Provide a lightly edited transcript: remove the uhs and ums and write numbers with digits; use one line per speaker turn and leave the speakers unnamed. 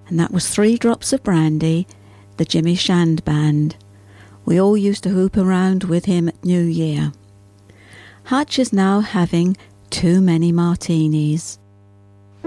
and that was 3 Drops of Brandy, the Jimmy Shand Band. We all used to hoop around with him at New Year. Hutch is now having too many martinis.